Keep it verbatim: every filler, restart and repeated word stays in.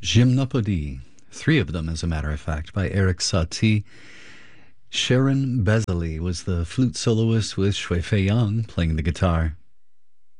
Gymnopédie, three of them as a matter of fact, by Eric Satie. Sharon Bezali was the flute soloist with Shui Fei Yang playing the guitar.